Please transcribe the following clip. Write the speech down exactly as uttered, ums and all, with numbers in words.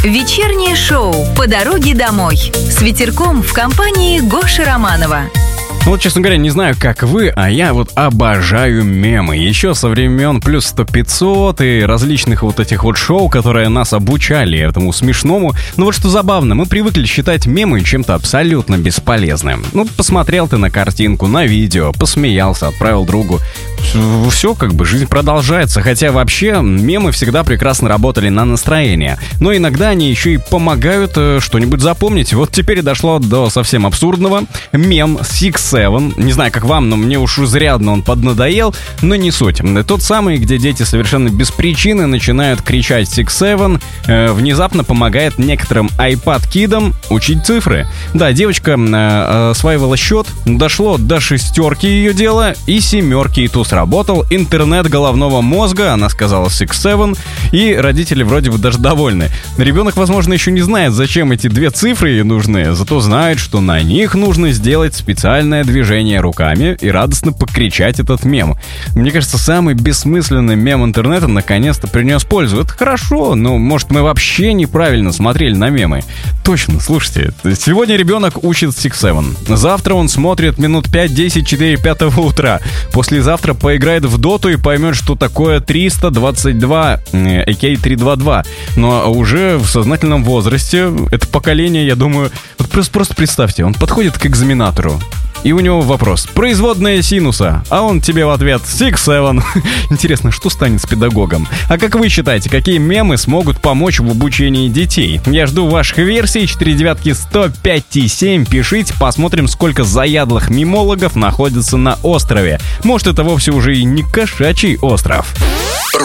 Вечернее шоу «По дороге домой» с ветерком в компании Гоши Романова. Ну вот, честно говоря, не знаю, как вы, а я вот обожаю мемы. Еще со времен плюс сто пятьсот и различных вот этих вот шоу, которые нас обучали этому смешному. Но вот что забавно, мы привыкли считать мемы чем-то абсолютно бесполезным. Ну, посмотрел ты на картинку, на видео, посмеялся, отправил другу. Все, как бы жизнь продолжается. Хотя вообще мемы всегда прекрасно работали на настроение. Но иногда они еще и помогают э, что-нибудь запомнить. Вот теперь и дошло до совсем абсурдного. Мем Six Seven. Не знаю, как вам, но мне уж изрядно он поднадоел. Но не суть. Тот самый, где дети совершенно без причины начинают кричать Six Seven, э, внезапно помогает некоторым iPad-кидам учить цифры. Да, девочка э, осваивала счет, дошло до шестерки ее дело, и семерки и туз работал, интернет головного мозга, она сказала Six Seven, и родители вроде бы даже довольны. Ребенок, возможно, еще не знает, зачем эти две цифры нужны, зато знает, что на них нужно сделать специальное движение руками и радостно покричать этот мем. Мне кажется, самый бессмысленный мем интернета наконец-то принес пользу. Это хорошо, но, может, мы вообще неправильно смотрели на мемы. Точно, слушайте, сегодня ребенок учит Six Seven. Завтра он смотрит минут пять-десять четыре пятого утра. Послезавтра поиграет в доту и поймет, что такое триста двадцать два, а.к.а. триста двадцать два. Но уже в сознательном возрасте это поколение, я думаю... Вот просто, просто представьте, он подходит к экзаменатору, и у него вопрос: производная синуса. А он тебе в ответ: Six Seven. Интересно, что станет с педагогом? А как вы считаете, какие мемы смогут помочь в обучении детей? Я жду ваших версий. четыре девятки сто пять и семь. Пишите, посмотрим, сколько заядлых мемологов находится на острове. Может, это вовсе уже и не кошачий остров.